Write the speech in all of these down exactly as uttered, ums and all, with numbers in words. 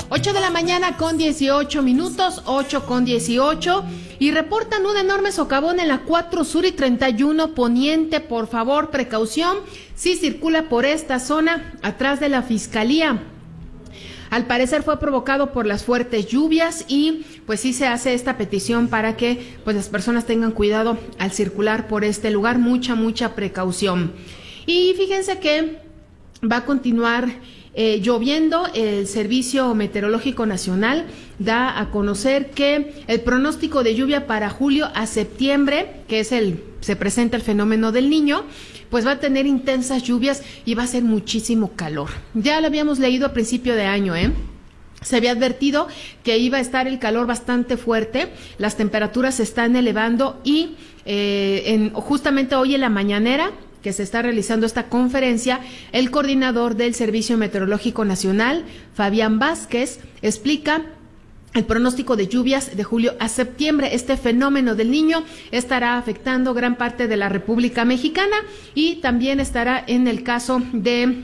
ocho de la mañana con dieciocho minutos, ocho con dieciocho, y reportan un enorme socavón en la cuatro Sur y treinta y uno Poniente. Por favor, precaución si circula por esta zona, atrás de la Fiscalía. Al parecer fue provocado por las fuertes lluvias y pues sí se hace esta petición para que pues las personas tengan cuidado al circular por este lugar, mucha, mucha precaución. Y fíjense que va a continuar eh, lloviendo. El Servicio Meteorológico Nacional da a conocer que el pronóstico de lluvia para julio a septiembre, que es el, se presenta el fenómeno del Niño, pues va a tener intensas lluvias y va a ser muchísimo calor. Ya lo habíamos leído a principio de año, ¿eh? Se había advertido que iba a estar el calor bastante fuerte, las temperaturas se están elevando y eh, en, justamente hoy en la mañanera que se está realizando esta conferencia, el coordinador del Servicio Meteorológico Nacional, Fabián Vázquez, explica el pronóstico de lluvias de julio a septiembre. Este fenómeno del Niño estará afectando gran parte de la República Mexicana y también estará en el caso de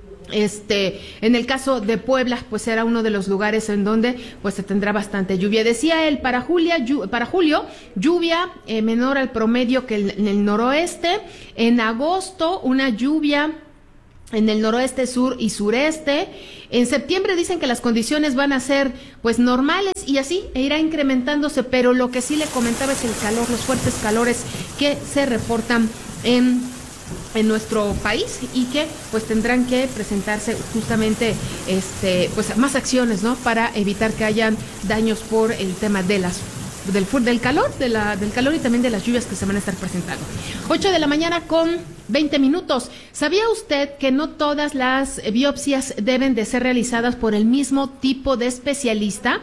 este en el caso de Puebla, pues será uno de los lugares en donde pues se tendrá bastante lluvia. Decía él, para Julia, llu- para julio, lluvia eh, menor al promedio que el, en el noroeste. En agosto, una lluvia en el noroeste, sur y sureste. En septiembre dicen que las condiciones van a ser pues normales y así e irá incrementándose, pero lo que sí le comentaba es el calor, los fuertes calores que se reportan en en nuestro país y que pues tendrán que presentarse justamente este pues más acciones, ¿no?, para evitar que hayan daños por el tema de las del del calor, de la del calor y también de las lluvias que se van a estar presentando. ocho de la mañana con veinte minutos. ¿Sabía usted que no todas las biopsias deben de ser realizadas por el mismo tipo de especialista?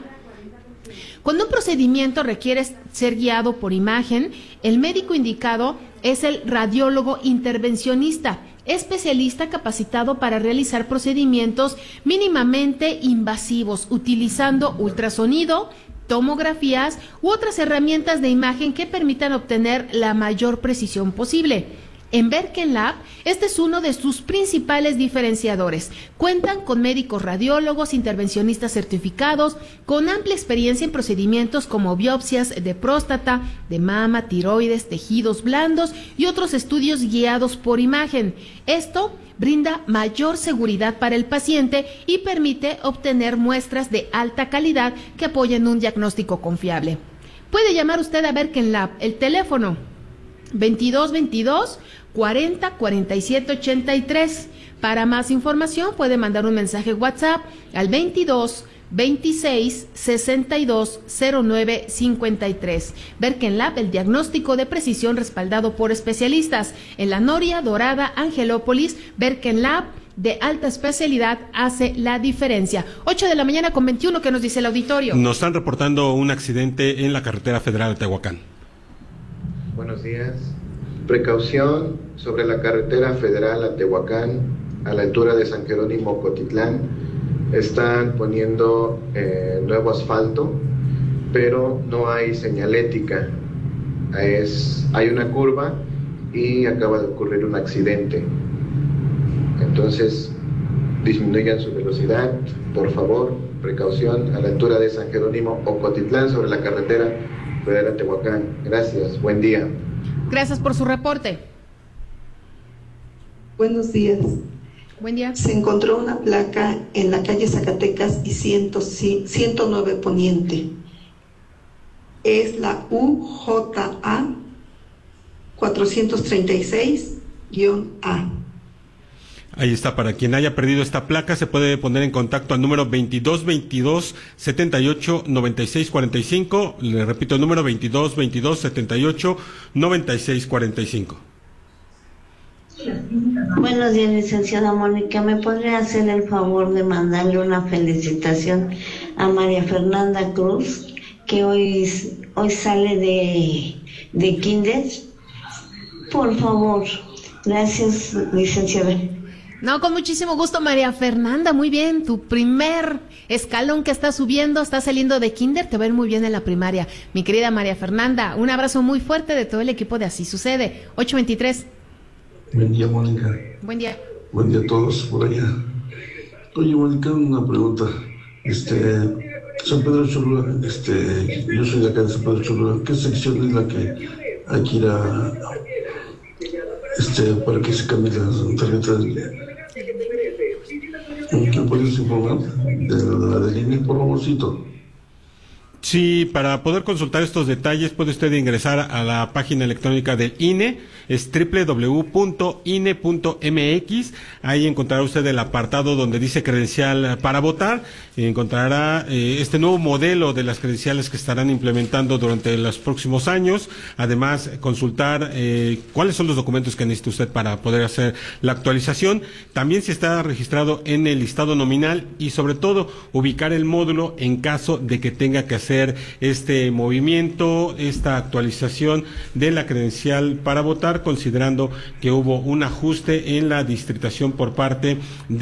Cuando un procedimiento requiere ser guiado por imagen, el médico indicado es el radiólogo intervencionista, especialista capacitado para realizar procedimientos mínimamente invasivos, utilizando ultrasonido, tomografías u otras herramientas de imagen que permitan obtener la mayor precisión posible. En Berken Lab, este es uno de sus principales diferenciadores. Cuentan con médicos radiólogos, intervencionistas certificados, con amplia experiencia en procedimientos como biopsias de próstata, de mama, tiroides, tejidos blandos y otros estudios guiados por imagen. Esto brinda mayor seguridad para el paciente y permite obtener muestras de alta calidad que apoyen un diagnóstico confiable. Puede llamar usted a Berken Lab. El teléfono veintidós veintidós cuarenta cuarenta y siete ochenta y tres. Para más información puede mandar un mensaje WhatsApp al veintidós veintiséis sesenta y dos cero nueve cincuenta y tres. Berken Lab, el diagnóstico de precisión respaldado por especialistas. En La Noria, Dorada, Angelópolis, Berken Lab de alta especialidad hace la diferencia. ocho de la mañana con veintiuno, ¿qué nos dice el auditorio? Nos están reportando un accidente en la carretera federal de Tehuacán. Buenos días. Precaución sobre la carretera federal a Tehuacán, a la altura de San Jerónimo, Cotitlán. Están poniendo eh, nuevo asfalto, pero no hay señalética. Es, hay una curva y acaba de ocurrir un accidente. Entonces, disminuyan su velocidad, por favor. Precaución a la altura de San Jerónimo o Cotitlán sobre la carretera federal a Tehuacán. Gracias, buen día. Gracias por su reporte. Buenos días. Buen día. Se encontró una placa en la calle Zacatecas y ciento nueve Poniente. Es la U J A cuatrocientos treinta y seis A. Ahí está, para quien haya perdido esta placa se puede poner en contacto al número veintidós veintidós setenta y ocho noventa y seis cuarenta y cinco. Le repito el número veintidós veintidós setenta y ocho noventa y seis cuarenta y cinco. Buenos días, licenciada Mónica. ¿Me podría hacer el favor de mandarle una felicitación a María Fernanda Cruz, que hoy, hoy sale de, de kinder? Por favor. Gracias, licenciada. No, con muchísimo gusto, María Fernanda. Muy bien, tu primer escalón que estás subiendo, estás saliendo de kinder, te va a ir muy bien en la primaria. Mi querida María Fernanda, un abrazo muy fuerte de todo el equipo de Así Sucede. ocho veintitrés. Buen día, Mónica. Buen día. Buen día a todos por allá. Oye, Mónica, una pregunta. Este, San Pedro Cholula, este, yo soy de acá de San Pedro Cholula. ¿Qué sección es la que hay que ir a, este, para que se cambie las tarjetas? ¿Qué puedes informar de la del I N E, por favorcito? Sí, para poder consultar estos detalles puede usted ingresar a la página electrónica del I N E, es doble u doble u doble u punto i n e punto m x. Ahí encontrará usted el apartado donde dice credencial para votar. Encontrará eh, este nuevo modelo de las credenciales que estarán implementando durante los próximos años. Además, consultar eh, cuáles son los documentos que necesita usted para poder hacer la actualización. También si está registrado en el listado nominal y sobre todo ubicar el módulo en caso de que tenga que hacer este movimiento, esta actualización de la credencial para votar, considerando que hubo un ajuste en la distritación por parte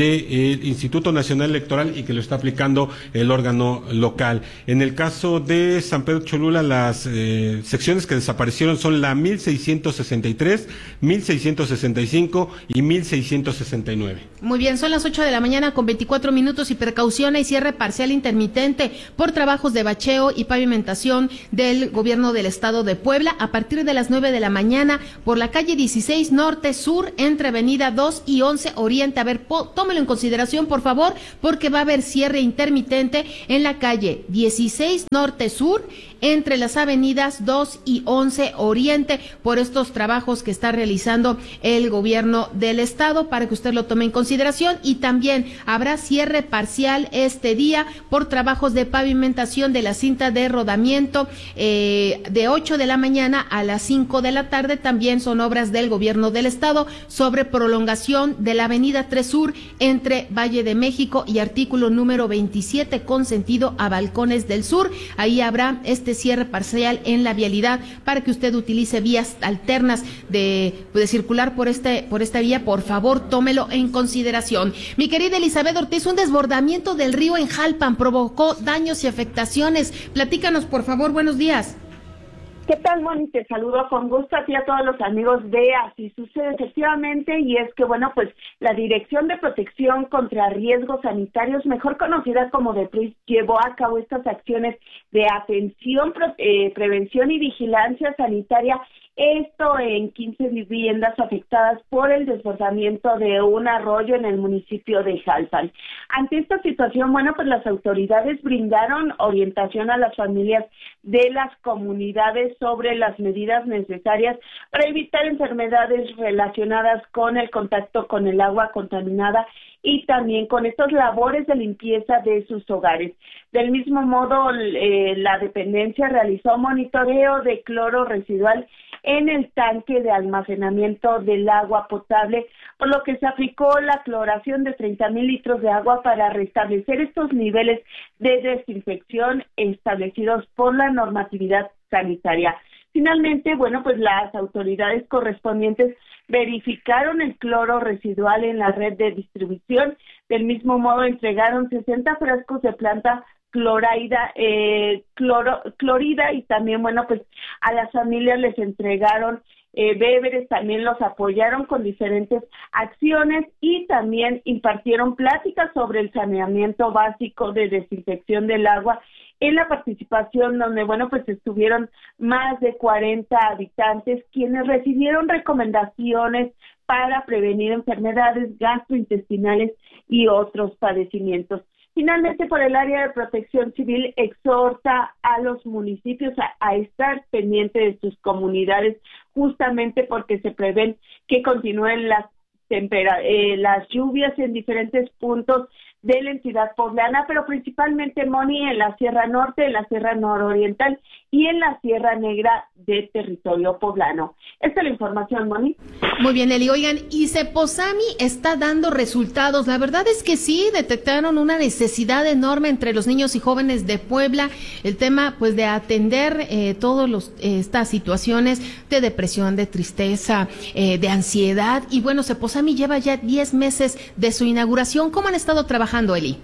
del Instituto Nacional Electoral y que lo está aplicando el órgano local. En el caso de San Pedro Cholula, las eh, secciones que desaparecieron son la mil seiscientos sesenta y tres, mil seiscientos sesenta y cinco y mil seiscientos sesenta y nueve. Muy bien, son las ocho de la mañana con veinticuatro minutos y precaución y cierre parcial intermitente por trabajos de bacheo y pavimentación del gobierno del estado de Puebla a partir de las nueve de la mañana por la calle dieciséis Norte Sur entre avenida dos y once Oriente. A ver, po, tómelo en consideración por favor, porque va a haber cierre intermitente en la calle dieciséis Norte Sur entre las avenidas dos y once Oriente por estos trabajos que está realizando el gobierno del estado, para que usted lo tome en consideración. Y también habrá cierre parcial este día por trabajos de pavimentación de la cinta de rodamiento eh, de ocho de la mañana a las cinco de la tarde. También son obras del gobierno del estado sobre prolongación de la avenida tres Sur entre Valle de México y artículo número veintisiete con sentido a Balcones del Sur. Ahí habrá este cierre parcial en la vialidad para que usted utilice vías alternas de, de circular por este por esta vía. Por favor, tómelo en consideración. Mi querida Elizabeth Ortiz, un desbordamiento del río en Jalpan provocó daños y afectaciones. Platícanos, por favor, buenos días. ¿Qué tal, Moni? Te saludo con gusto a ti y a todos los amigos de Así Sucede, efectivamente, y es que, bueno, pues la Dirección de Protección contra Riesgos Sanitarios, mejor conocida como DEPRIS, llevó a cabo estas acciones de atención, eh, prevención y vigilancia sanitaria, esto en quince viviendas afectadas por el desbordamiento de un arroyo en el municipio de Jalpan. Ante esta situación, bueno, pues las autoridades brindaron orientación a las familias de las comunidades sobre las medidas necesarias para evitar enfermedades relacionadas con el contacto con el agua contaminada y también con estas labores de limpieza de sus hogares. Del mismo modo, eh, la dependencia realizó monitoreo de cloro residual en el tanque de almacenamiento del agua potable, por lo que se aplicó la cloración de treinta mil litros de agua para restablecer estos niveles de desinfección establecidos por la normatividad sanitaria. Finalmente, bueno, pues las autoridades correspondientes verificaron el cloro residual en la red de distribución. Del mismo modo, entregaron sesenta frascos de planta clorida, eh, cloro, clorida y también, bueno, pues a las familias les entregaron eh, víveres, también los apoyaron con diferentes acciones y también impartieron pláticas sobre el saneamiento básico de desinfección del agua en la participación donde, bueno, pues estuvieron más de cuarenta habitantes quienes recibieron recomendaciones para prevenir enfermedades gastrointestinales y otros padecimientos. Finalmente, por el área de protección civil, exhorta a los municipios a, a estar pendientes de sus comunidades, justamente porque se prevén que continúen las, tempera- eh, las lluvias en diferentes puntos de la entidad poblana, pero principalmente, Moni, en la Sierra Norte, en la Sierra Nororiental y en la Sierra Negra de territorio poblano. Esta es la información, Moni. Muy bien, Eli. Oigan, y Ceposami está dando resultados. La verdad es que sí, detectaron una necesidad enorme entre los niños y jóvenes de Puebla, el tema pues de atender eh, todas eh, estas situaciones de depresión, de tristeza, eh, de ansiedad. Y bueno, Ceposami lleva ya diez meses de su inauguración. ¿Cómo han estado trabajando, Eli?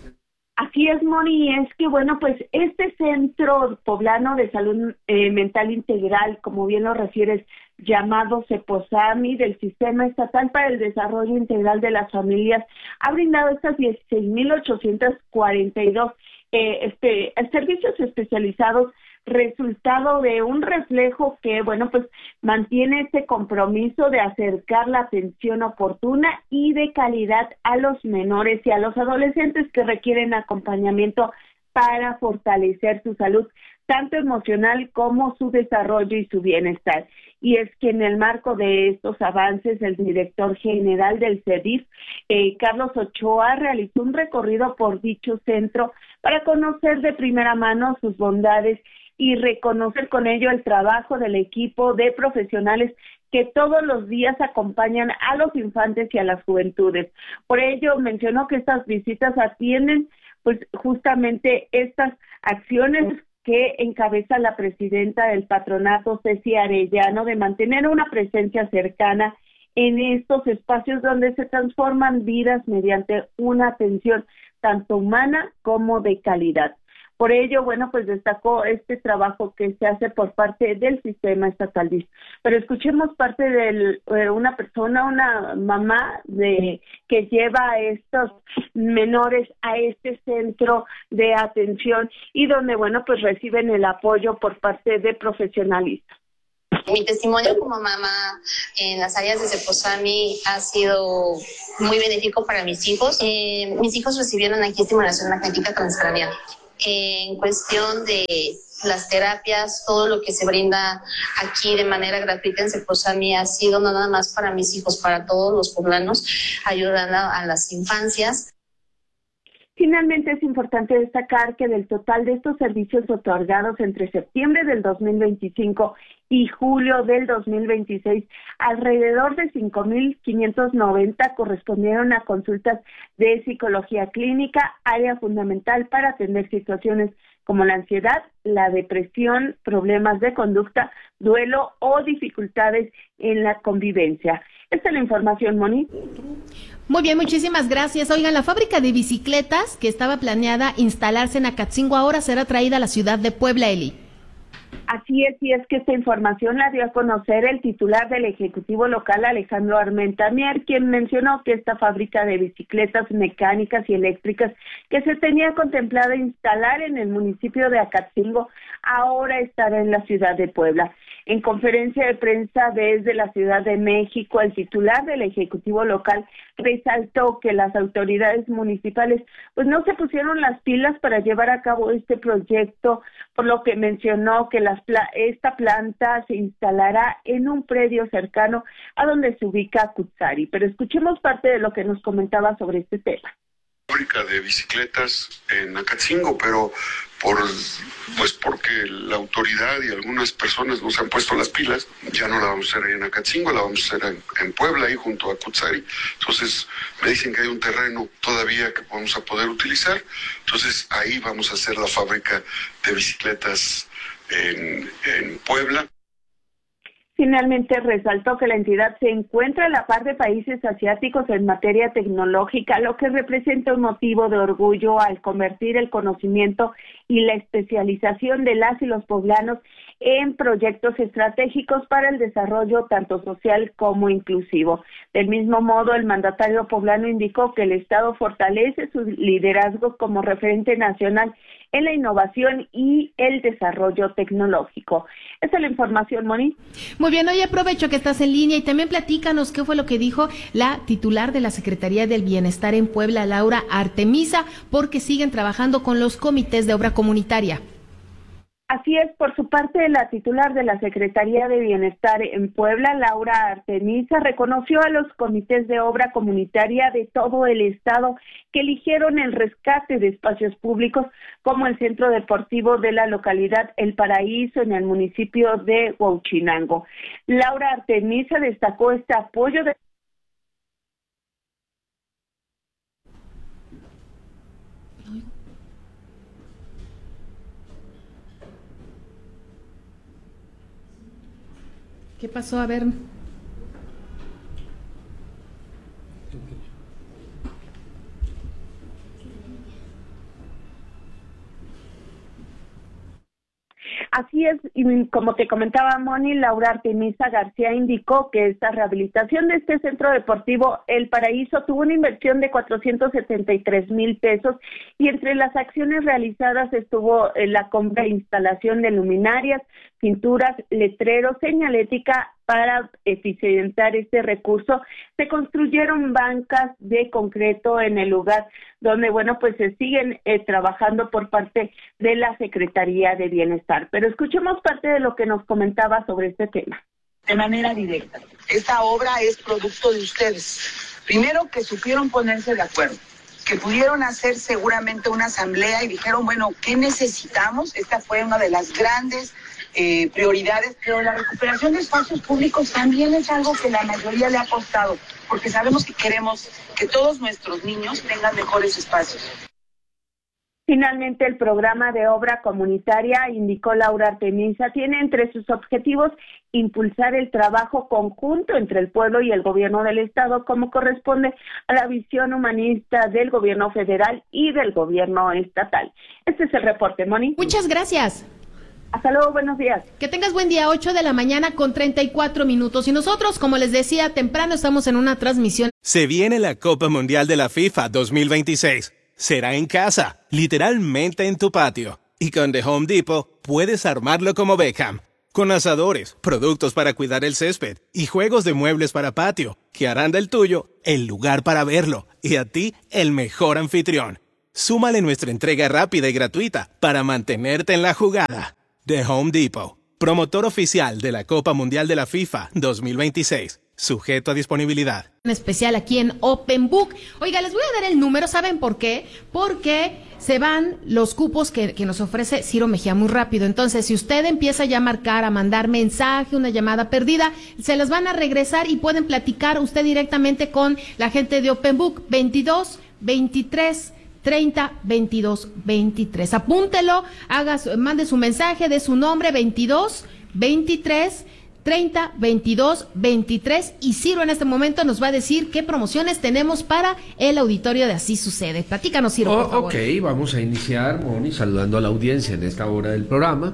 Así es, Moni, es que, bueno, pues este Centro Poblano de Salud eh, Mental Integral, como bien lo refieres, llamado CEPOSAMI del Sistema Estatal para el Desarrollo Integral de las Familias, ha brindado estas dieciséis mil ochocientos cuarenta y dos eh, este, servicios especializados, resultado de un reflejo que, bueno, pues mantiene este compromiso de acercar la atención oportuna y de calidad a los menores y a los adolescentes que requieren acompañamiento para fortalecer su salud, tanto emocional como su desarrollo y su bienestar. Y es que en el marco de estos avances, el director general del CEDIF, eh, Carlos Ochoa, realizó un recorrido por dicho centro para conocer de primera mano sus bondades y reconocer con ello el trabajo del equipo de profesionales que todos los días acompañan a los infantes y a las juventudes. Por ello, mencionó que estas visitas atienden pues justamente estas acciones que encabeza la presidenta del patronato, Ceci Arellano, de mantener una presencia cercana en estos espacios donde se transforman vidas mediante una atención tanto humana como de calidad. Por ello, bueno, pues destacó este trabajo que se hace por parte del sistema estatal D I S. Pero escuchemos parte de eh, una persona, una mamá de que lleva a estos menores a este centro de atención y donde, bueno, pues reciben el apoyo por parte de profesionalistas. Mi testimonio como mamá en las áreas de CEPOSAMI ha sido muy benéfico para mis hijos. Eh, mis hijos recibieron aquí estimulación magnética transcranial. En cuestión de las terapias, todo lo que se brinda aquí de manera gratuita en CEPOSAMI ha sido no nada más para mis hijos, para todos los poblanos, ayudando a las infancias. Finalmente, es importante destacar que del total de estos servicios otorgados entre septiembre del dos mil veinticinco y julio del dos mil veintiséis, alrededor de cinco mil quinientos noventa correspondieron a consultas de psicología clínica, área fundamental para atender situaciones como la ansiedad, la depresión, problemas de conducta, duelo o dificultades en la convivencia. Esta es la información, Moni. Muy bien, muchísimas gracias. Oigan, la fábrica de bicicletas que estaba planeada instalarse en Acatzingo ahora será traída a la ciudad de Puebla, Eli. Así es, y es que esta información la dio a conocer el titular del Ejecutivo Local, Alejandro Armenta Mier, quien mencionó que esta fábrica de bicicletas mecánicas y eléctricas que se tenía contemplada instalar en el municipio de Acatzingo ahora estará en la ciudad de Puebla. En conferencia de prensa desde la Ciudad de México, el titular del Ejecutivo Local resaltó que las autoridades municipales pues no se pusieron las pilas para llevar a cabo este proyecto, por lo que mencionó que las pla- esta planta se instalará en un predio cercano a donde se ubica Cutzari. Pero escuchemos parte de lo que nos comentaba sobre este tema. Fábrica de bicicletas en Acatzingo, pero por pues porque la autoridad y algunas personas nos han puesto las pilas, ya no la vamos a hacer ahí en Acatzingo, la vamos a hacer en, en Puebla, ahí junto a Cutzari. Entonces me dicen que hay un terreno todavía que vamos a poder utilizar, entonces ahí vamos a hacer la fábrica de bicicletas en, en Puebla. Finalmente resaltó que la entidad se encuentra a la par de países asiáticos en materia tecnológica, lo que representa un motivo de orgullo al convertir el conocimiento y la especialización de las y los poblanos en proyectos estratégicos para el desarrollo tanto social como inclusivo. Del mismo modo, el mandatario poblano indicó que el Estado fortalece su liderazgo como referente nacional en la innovación y el desarrollo tecnológico. Esa es la información, Moni. Muy bien, hoy aprovecho que estás en línea y también platícanos qué fue lo que dijo la titular de la Secretaría del Bienestar en Puebla, Laura Artemisa, porque siguen trabajando con los comités de obra comunitaria. Así es, por su parte, la titular de la Secretaría de Bienestar en Puebla, Laura Artemisa, reconoció a los comités de obra comunitaria de todo el estado que eligieron el rescate de espacios públicos como el Centro Deportivo de la localidad El Paraíso en el municipio de Huauchinango. Laura Artemisa destacó este apoyo de ¿Qué pasó? A ver. Así es, y como te comentaba Moni, Laura Artemisa García indicó que esta rehabilitación de este centro deportivo El Paraíso tuvo una inversión de cuatrocientos setenta y tres mil pesos y entre las acciones realizadas estuvo la compra e instalación de luminarias, pinturas, letreros, señalética. Para eficientar este recurso, se construyeron bancas de concreto en el lugar donde, bueno, pues se siguen eh, trabajando por parte de la Secretaría de Bienestar. Pero escuchemos parte de lo que nos comentaba sobre este tema. De manera directa, esta obra es producto de ustedes. Primero, que supieron ponerse de acuerdo, que pudieron hacer seguramente una asamblea y dijeron, bueno, ¿qué necesitamos? Esta fue una de las grandes Eh, prioridades, pero la recuperación de espacios públicos también es algo que la mayoría le ha costado, porque sabemos que queremos que todos nuestros niños tengan mejores espacios. Finalmente, el programa de obra comunitaria, indicó Laura Artemisa, tiene entre sus objetivos impulsar el trabajo conjunto entre el pueblo y el gobierno del estado, como corresponde a la visión humanista del gobierno federal y del gobierno estatal. Este es el reporte, Moni. Muchas gracias. Hasta luego, buenos días. Que tengas buen día, ocho de la mañana con treinta y cuatro minutos. Y nosotros, como les decía temprano, estamos en una transmisión. Se viene la Copa Mundial de la FIFA dos mil veintiséis. Será en casa, literalmente en tu patio. Y con The Home Depot puedes armarlo como Beckham. Con asadores, productos para cuidar el césped y juegos de muebles para patio, que harán del tuyo el lugar para verlo y a ti el mejor anfitrión. Súmale nuestra entrega rápida y gratuita para mantenerte en la jugada. The Home Depot, promotor oficial de la Copa Mundial de la FIFA dos mil veintiséis, sujeto a disponibilidad. En especial aquí en Open Book. Oiga, les voy a dar el número, ¿saben por qué? Porque se van los cupos que, que nos ofrece Ciro Mejía muy rápido. Entonces, si usted empieza ya a marcar, a mandar mensaje, una llamada perdida, se las van a regresar y pueden platicar usted directamente con la gente de Open Book. veintidós, veintitrés, treinta, veintidós, veintitrés. Apúntelo, haga, mande su mensaje de su nombre, veintidós, veintitrés, treinta, veintidós, veintitrés, y Ciro en este momento nos va a decir qué promociones tenemos para el auditorio de Así Sucede. Platícanos, Ciro, oh, por favor. Ok, vamos a iniciar, Moni, saludando a la audiencia en esta hora del programa.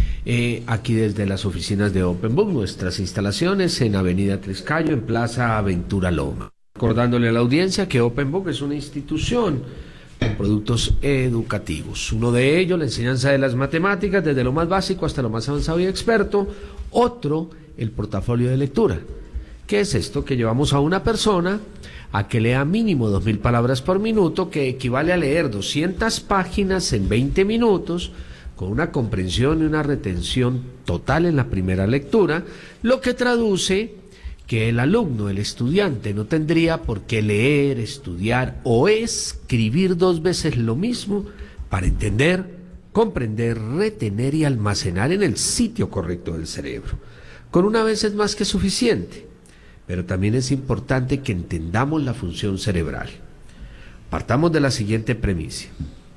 Eh, aquí desde las oficinas de Open Book, nuestras instalaciones en Avenida Triscayo, en Plaza Aventura Loma. Recordándole a la audiencia que Open Book es una institución con productos educativos. Uno de ellos, la enseñanza de las matemáticas, desde lo más básico hasta lo más avanzado y experto. Otro, el portafolio de lectura. ¿Qué es esto? Que llevamos a una persona a que lea mínimo dos mil palabras por minuto, que equivale a leer doscientas páginas en veinte minutos, con una comprensión y una retención total en la primera lectura, lo que traduce que el alumno, el estudiante, no tendría por qué leer, estudiar o escribir dos veces lo mismo para entender, comprender, retener y almacenar en el sitio correcto del cerebro. Con una vez es más que suficiente, pero también es importante que entendamos la función cerebral. Partamos de la siguiente premisa.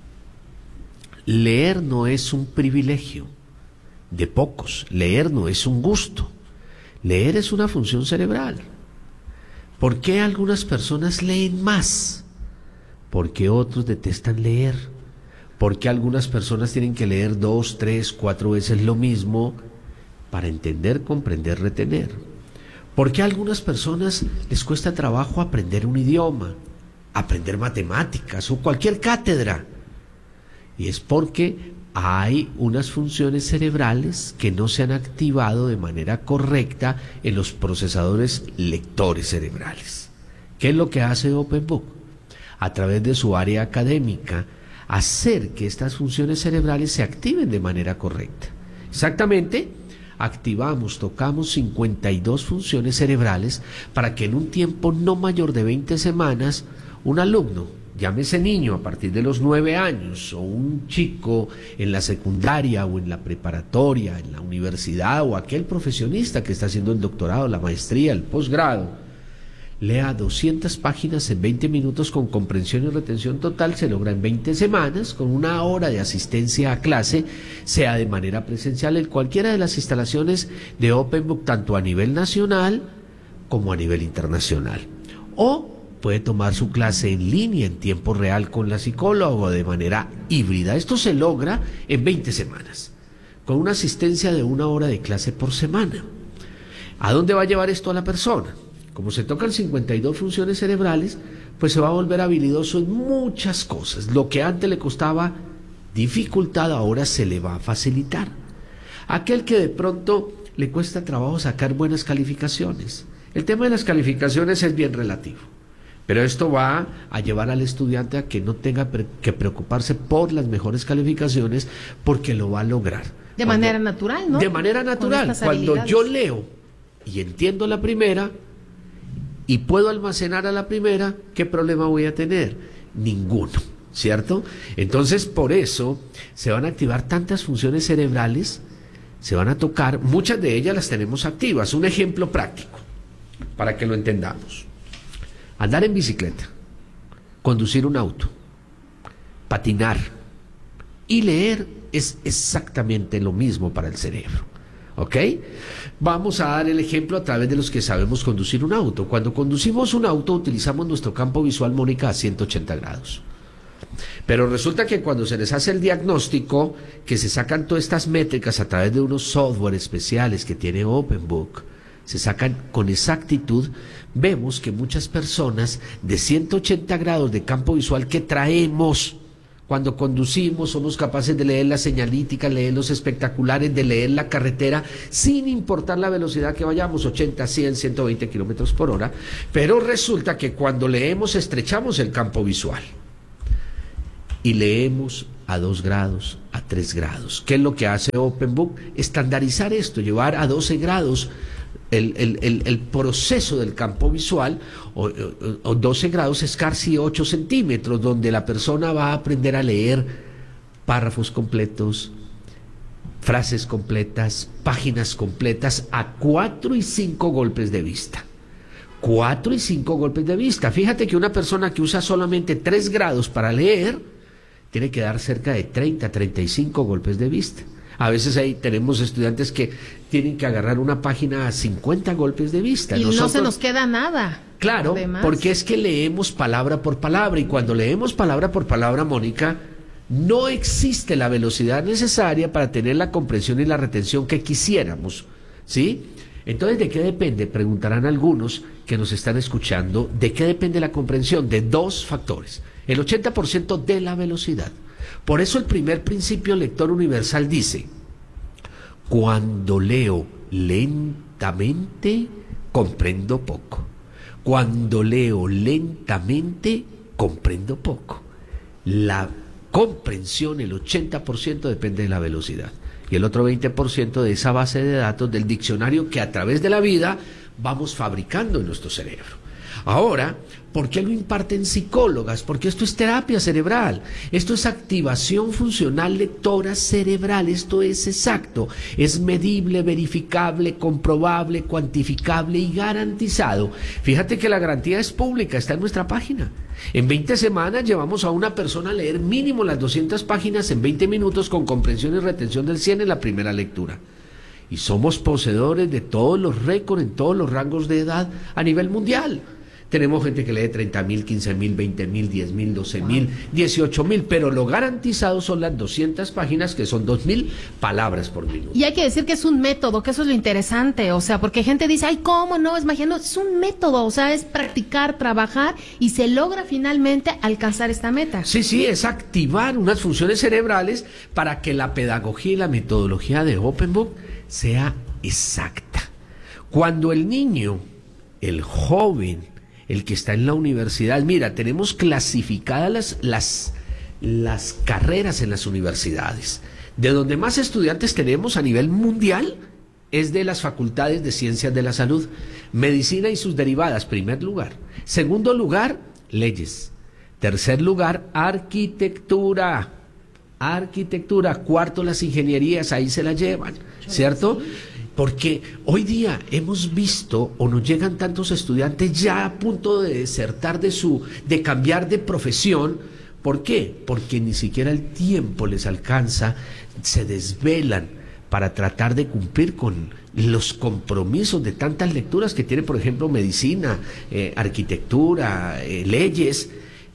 Leer no es un privilegio de pocos, leer no es un gusto. Leer es una función cerebral. ¿Por qué algunas personas leen más? ¿Por qué otros detestan leer? ¿Por qué algunas personas tienen que leer dos, tres, cuatro veces lo mismo para entender, comprender, retener? ¿Por qué a algunas personas les cuesta trabajo aprender un idioma, aprender matemáticas o cualquier cátedra? Y es porque hay unas funciones cerebrales que no se han activado de manera correcta en los procesadores lectores cerebrales. ¿Qué es lo que hace Open Book? A través de su área académica, hacer que estas funciones cerebrales se activen de manera correcta. Exactamente, activamos, tocamos cincuenta y dos funciones cerebrales para que en un tiempo no mayor de veinte semanas, un alumno, llámese niño a partir de los nueve años, o un chico en la secundaria o en la preparatoria, en la universidad, o aquel profesionista que está haciendo el doctorado, la maestría, el posgrado, lea doscientas páginas en veinte minutos con comprensión y retención total, se logra en veinte semanas, con una hora de asistencia a clase, sea de manera presencial en cualquiera de las instalaciones de Open Book, tanto a nivel nacional como a nivel internacional. O puede tomar su clase en línea en tiempo real con la psicóloga o de manera híbrida. Esto se logra en veinte semanas. con una asistencia de una hora de clase por semana. ¿A dónde va a llevar esto a la persona? Como se tocan cincuenta y dos funciones cerebrales, pues se va a volver habilidoso en muchas cosas. Lo que antes le costaba dificultad, ahora se le va a facilitar. Aquel que de pronto le cuesta trabajo sacar buenas calificaciones. El tema de las calificaciones es bien relativo, pero esto va a llevar al estudiante a que no tenga pre- que preocuparse por las mejores calificaciones, porque lo va a lograr. De cuando, manera natural, ¿no? De manera natural. Cuando yo leo y entiendo la primera y puedo almacenar a la primera, ¿qué problema voy a tener? Ninguno, ¿cierto? Entonces, por eso se van a activar tantas funciones cerebrales, se van a tocar, muchas de ellas las tenemos activas. Un ejemplo práctico, para que lo entendamos: andar en bicicleta, conducir un auto, patinar y leer es exactamente lo mismo para el cerebro. ¿Ok? Vamos a dar el ejemplo a través de los que sabemos conducir un auto. Cuando conducimos un auto utilizamos nuestro campo visual, Mónica, a ciento ochenta grados. Pero resulta que cuando se les hace el diagnóstico, que se sacan todas estas métricas a través de unos software especiales que tiene OpenBook, se sacan con exactitud, vemos que muchas personas de ciento ochenta grados de campo visual que traemos cuando conducimos, somos capaces de leer la señalítica, leer los espectaculares, de leer la carretera, sin importar la velocidad que vayamos, ochenta, cien, ciento veinte kilómetros por hora, pero resulta que cuando leemos estrechamos el campo visual y leemos a dos grados, a tres grados. ¿Qué es lo que hace OpenBook? Estandarizar esto, llevar a doce grados el, el, el, el proceso del campo visual, o, o, o doce grados es casi ocho centímetros, donde la persona va a aprender a leer párrafos completos, frases completas, páginas completas, a cuatro y cinco golpes de vista. Cuatro y cinco golpes de vista. Fíjate que una persona que usa solamente tres grados para leer tiene que dar cerca de treinta, treinta y cinco golpes de vista. A veces ahí tenemos estudiantes que tienen que agarrar una página a cincuenta golpes de vista. Y Nosotros, no se nos queda nada. Claro, además, porque es que leemos palabra por palabra, y cuando leemos palabra por palabra, Mónica, no existe la velocidad necesaria para tener la comprensión y la retención que quisiéramos, ¿sí? Entonces, ¿de qué depende? Preguntarán algunos que nos están escuchando, ¿de qué depende la comprensión? De dos factores. El ochenta por ciento de la velocidad. Por eso el primer principio lector universal dice: cuando leo lentamente, comprendo poco. Cuando leo lentamente, comprendo poco. La comprensión, el ochenta por ciento, depende de la velocidad. Y el otro veinte por ciento de esa base de datos del diccionario que a través de la vida vamos fabricando en nuestro cerebro. Ahora, ¿por qué lo imparten psicólogas? Porque esto es terapia cerebral, esto es activación funcional lectora cerebral, esto es exacto, es medible, verificable, comprobable, cuantificable y garantizado. Fíjate que la garantía es pública, está en nuestra página. En veinte semanas llevamos a una persona a leer mínimo las doscientas páginas en veinte minutos con comprensión y retención del cien en la primera lectura. Y somos poseedores de todos los récords en todos los rangos de edad a nivel mundial. Tenemos gente que lee treinta mil, quince mil, veinte mil, diez mil, doce mil, dieciocho mil, pero lo garantizado son las doscientas páginas, que son dos mil palabras por minuto. Y hay que decir que es un método, que eso es lo interesante, o sea, porque gente dice, ay, ¿cómo no? Es magia. No, es un método, o sea, es practicar, trabajar, y se logra finalmente alcanzar esta meta. Sí, sí, es activar unas funciones cerebrales para que la pedagogía y la metodología de OpenBook sea exacta. Cuando el niño, el joven, el que está en la universidad, mira, tenemos clasificadas las, las, las carreras en las universidades. De donde más estudiantes tenemos a nivel mundial es de las facultades de ciencias de la salud, medicina y sus derivadas, primer lugar. Segundo lugar, leyes. Tercer lugar, arquitectura. Arquitectura. Cuarto, las ingenierías, ahí se la llevan, ¿cierto? Porque hoy día hemos visto, o nos llegan tantos estudiantes ya a punto de desertar de su, de cambiar de profesión. ¿Por qué? Porque ni siquiera el tiempo les alcanza, se desvelan para tratar de cumplir con los compromisos de tantas lecturas que tiene, por ejemplo, medicina, eh, arquitectura, eh, leyes,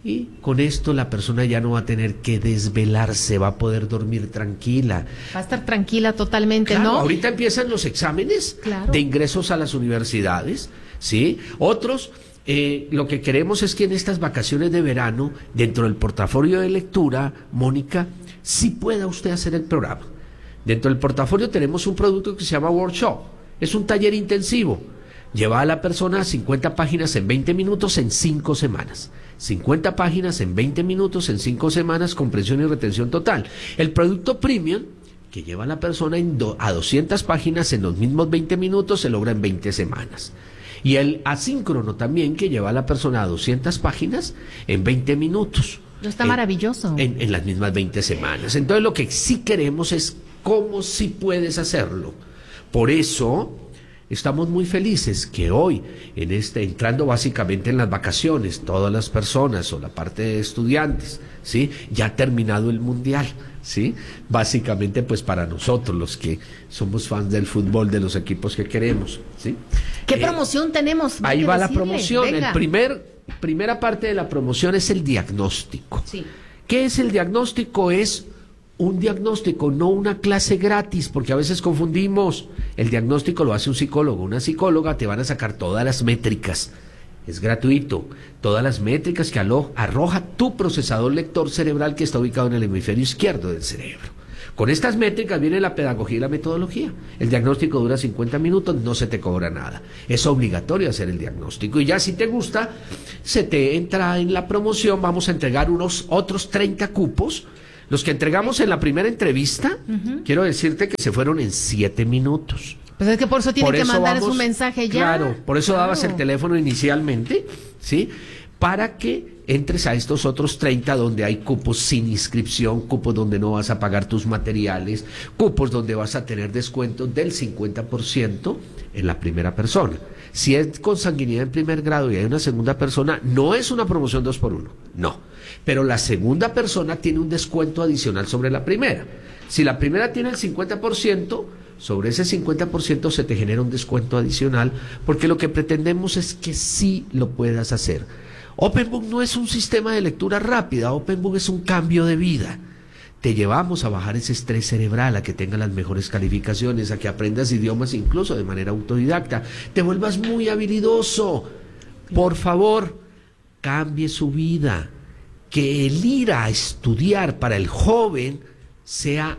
Y con esto la persona ya no va a tener que desvelarse, va a poder dormir tranquila. Va a estar tranquila totalmente, Claro, ¿no? ahorita empiezan los exámenes Claro. de ingresos a las universidades, ¿sí? Otros, eh, lo que queremos es que en estas vacaciones de verano, dentro del portafolio de lectura, Mónica, sí pueda usted hacer el programa. Dentro del portafolio tenemos un producto que se llama Workshop. Es un taller intensivo. Lleva a la persona a cincuenta páginas en veinte minutos en cinco semanas. cincuenta páginas en veinte minutos en cinco semanas, comprensión y retención total. El producto premium, que lleva a la persona en do, a doscientas páginas en los mismos veinte minutos, se logra en veinte semanas. Y el asíncrono también, que lleva a la persona a doscientas páginas en veinte minutos. Está en, maravilloso. En, en las mismas veinte semanas. Entonces lo que sí queremos es cómo sí puedes hacerlo. Por eso estamos muy felices que hoy, en este, entrando básicamente en las vacaciones, todas las personas o la parte de estudiantes, ¿sí? Ya ha terminado el mundial, ¿sí? Básicamente, pues para nosotros, los que somos fans del fútbol, de los equipos que queremos, ¿sí? ¿Qué Eh, promoción tenemos? Ahí Hay que va la decirle. promoción. Venga. El primer, primera parte de la promoción es el diagnóstico. Sí. ¿Qué es el diagnóstico? Es un diagnóstico, no una clase gratis, porque a veces confundimos. El diagnóstico lo hace un psicólogo, una psicóloga, te van a sacar todas las métricas. Es gratuito. Todas las métricas que alo- arroja tu procesador lector cerebral, que está ubicado en el hemisferio izquierdo del cerebro. Con estas métricas viene la pedagogía y la metodología. El diagnóstico dura cincuenta minutos, no se te cobra nada. Es obligatorio hacer el diagnóstico. Y ya si te gusta, se te entra en la promoción, vamos a entregar unos otros treinta cupos. Los que entregamos en la primera entrevista, uh-huh. quiero decirte que se fueron en siete minutos. Pues es que por eso tiene Por que eso mandar vamos, su mensaje ya. Claro, por eso Claro. dabas el teléfono inicialmente, ¿sí? Para que entres a estos otros treinta donde hay cupos sin inscripción, cupos donde no vas a pagar tus materiales, cupos donde vas a tener descuento del cincuenta por ciento en la primera persona. Si es consanguinidad en primer grado y hay una segunda persona, no es una promoción dos por uno, no. Pero la segunda persona tiene un descuento adicional sobre la primera. Si la primera tiene el cincuenta por ciento, sobre ese cincuenta por ciento se te genera un descuento adicional, porque lo que pretendemos es que sí lo puedas hacer. OpenBook no es un sistema de lectura rápida, OpenBook es un cambio de vida. Te llevamos a bajar ese estrés cerebral, a que tengas las mejores calificaciones, a que aprendas idiomas incluso de manera autodidacta, te vuelvas muy habilidoso. Por favor, cambie su vida. Que el ir a estudiar para el joven sea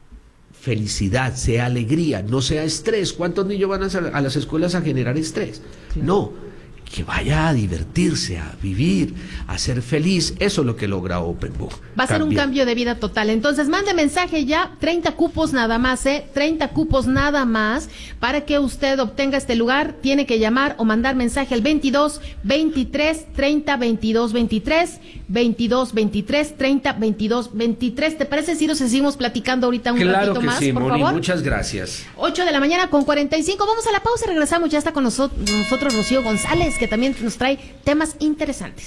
felicidad, sea alegría, no sea estrés. ¿Cuántos niños van a, a las escuelas a generar estrés? Claro. No. Que vaya a divertirse, a vivir, a ser feliz. Eso es lo que logra OpenBook. Va a ser Cambia. un cambio de vida total. Entonces, mande mensaje ya, treinta cupos nada más, ¿eh? treinta cupos nada más. Para que usted obtenga este lugar, tiene que llamar o mandar mensaje al veintidós veintitrés treinta veintidós veintitrés, veintidós veintitrés treinta veintidós veintitrés. ¿Te parece si nos seguimos platicando ahorita un claro ratito que más, sí, por Moni, favor? muchas gracias. ocho de la mañana con cuarenta y cinco. Vamos a la pausa, regresamos. Ya está con nosotros, nosotros Rocío González, que también nos trae temas interesantes.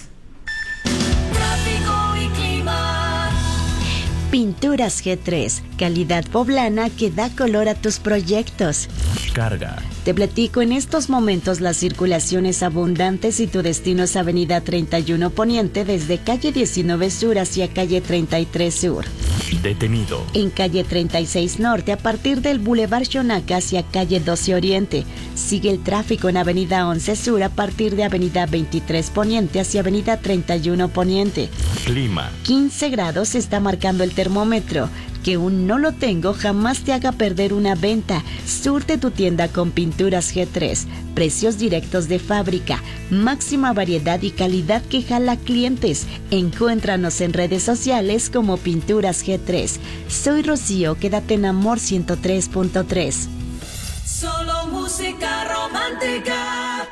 Tráfico y clima. Pinturas G tres, calidad poblana que da color a tus proyectos. Carga. Te platico, en estos momentos la circulación es abundante si tu destino es Avenida treinta y uno Poniente desde calle diecinueve Sur hacia calle treinta y tres Sur. Detenido. En calle treinta y seis Norte a partir del Boulevard Xonaca hacia calle doce Oriente. Sigue el tráfico en Avenida once Sur a partir de Avenida veintitrés Poniente hacia Avenida treinta y uno Poniente. Clima. quince grados está marcando el termómetro. Que un no lo tengo jamás te haga perder una venta. Surte tu tienda con Pinturas G tres. Precios directos de fábrica. Máxima variedad y calidad que jala clientes. Encuéntranos en redes sociales como Pinturas G tres. Soy Rocío, quédate en Amor ciento tres punto tres. Solo música romántica.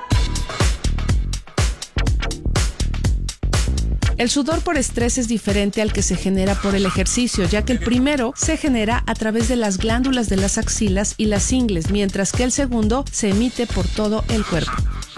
El sudor por estrés es diferente al que se genera por el ejercicio, ya que el primero se genera a través de las glándulas de las axilas y las ingles, mientras que el segundo se emite por todo el cuerpo.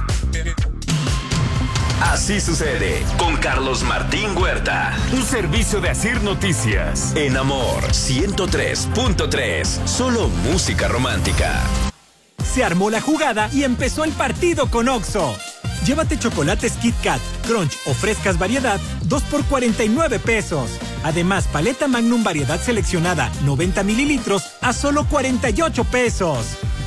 Así sucede con Carlos Martín Huerta. Un servicio de Asir Noticias. En Amor ciento tres punto tres. Solo música romántica. Se armó la jugada y empezó el partido con Oxxo. Llévate chocolates Kit Kat, Crunch o frescas variedad, dos por cuarenta y nueve pesos. Además, paleta Magnum variedad seleccionada, noventa mililitros, a solo cuarenta y ocho pesos.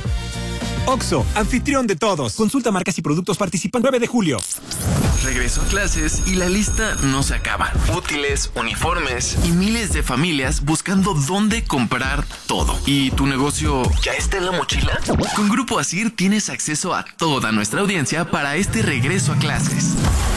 Oxxo, anfitrión de todos. Consulta marcas y productos participantes nueve de julio. Regreso a clases y la lista no se acaba. Útiles, uniformes y miles de familias buscando dónde comprar todo. ¿Y tu negocio ya está en la mochila? Con Grupo Asir tienes acceso a toda nuestra audiencia para este regreso a clases.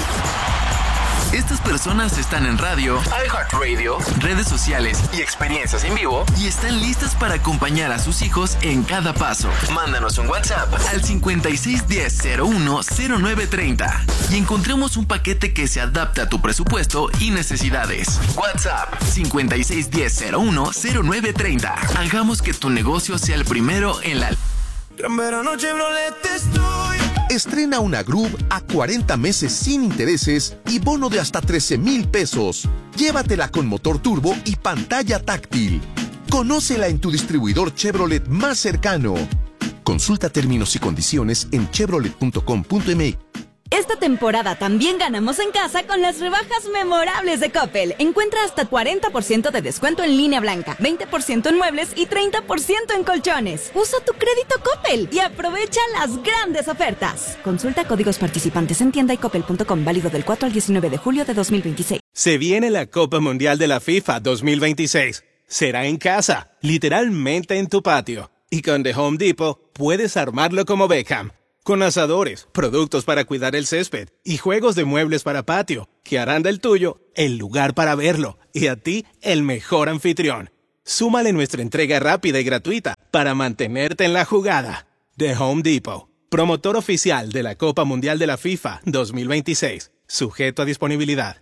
Estas personas están en radio, iHeartRadio, redes sociales y experiencias en vivo y están listas para acompañar a sus hijos en cada paso. Mándanos un WhatsApp al cincuenta y seis diez cero uno cero nueve treinta y encontremos un paquete que se adapte a tu presupuesto y necesidades. WhatsApp cincuenta y seis diez cero uno cero nueve treinta. Hagamos que tu negocio sea el primero en la... Gran verano Chevrolet estoy. Estrena una Groove a cuarenta meses sin intereses y bono de hasta trece mil pesos. Llévatela con motor turbo y pantalla táctil. Conócela en tu distribuidor Chevrolet más cercano. Consulta términos y condiciones en chevrolet punto com punto m x. Esta temporada también ganamos en casa con las rebajas memorables de Coppel. Encuentra hasta cuarenta por ciento de descuento en línea blanca, veinte por ciento en muebles y treinta por ciento en colchones. Usa tu crédito Coppel y aprovecha las grandes ofertas. Consulta códigos participantes en tienda y coppel punto com, válido del cuatro al diecinueve de julio de dos mil veintiséis. Se viene la Copa Mundial de la FIFA dos mil veintiséis. Será en casa, literalmente en tu patio. Y con The Home Depot puedes armarlo como Beckham. Con asadores, productos para cuidar el césped y juegos de muebles para patio, que harán del tuyo el lugar para verlo y a ti el mejor anfitrión. Súmale nuestra entrega rápida y gratuita para mantenerte en la jugada. The Home Depot, promotor oficial de la Copa Mundial de la FIFA dos mil veintiséis, sujeto a disponibilidad.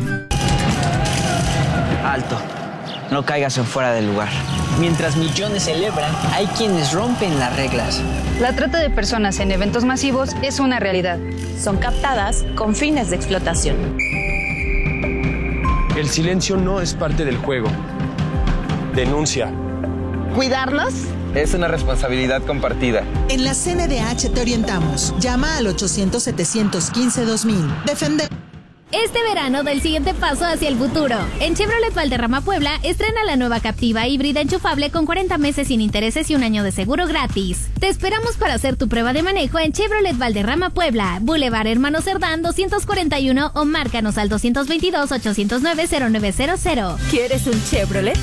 Alto, no caigas en fuera del lugar. Mientras millones celebran, hay quienes rompen las reglas. La trata de personas en eventos masivos es una realidad. Son captadas con fines de explotación. El silencio no es parte del juego. Denuncia. ¿Cuidarlos? Es una responsabilidad compartida. En la C N D H te orientamos. Llama al ochocientos, setecientos quince, dos mil. Defender. Este verano da el siguiente paso hacia el futuro. En Chevrolet Valderrama Puebla estrena la nueva Captiva híbrida enchufable con cuarenta meses sin intereses y un año de seguro gratis. Te esperamos para hacer tu prueba de manejo en Chevrolet Valderrama Puebla, Boulevard Hermano Cerdán doscientos cuarenta y uno o márcanos al doscientos veintidós, ochocientos nueve, cero nueve cero cero. ¿Quieres un Chevrolet?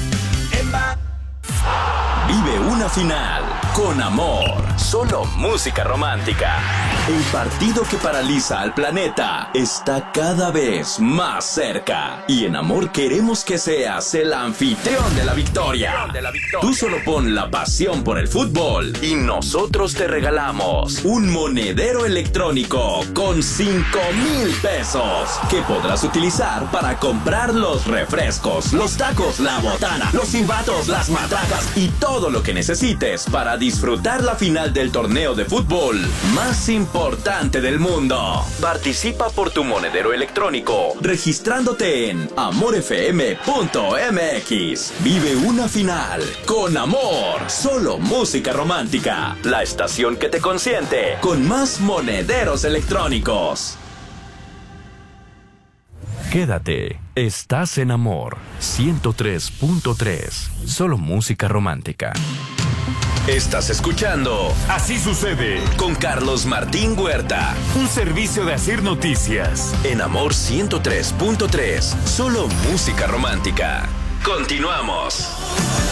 Vive una final con amor. Solo música romántica. El partido que paraliza al planeta está cada vez más cerca. Y en Amor queremos que seas el anfitrión de la victoria. Tú solo pon la pasión por el fútbol y nosotros te regalamos un monedero electrónico con cinco mil pesos que podrás utilizar para comprar los refrescos, los tacos, la botana, los silbatos, las matracas y todo lo que necesites para disfrutar la final del torneo de fútbol más importante del mundo. Participa por tu monedero electrónico registrándote en amor f m punto m x. Vive una final con amor. Solo música romántica. La estación que te consiente con más monederos electrónicos. Quédate, estás en Amor ciento tres punto tres. Solo música romántica. Estás escuchando Así sucede con Carlos Martín Huerta. Un servicio de Asir Noticias. En Amor ciento tres punto tres. Solo música romántica. Continuamos.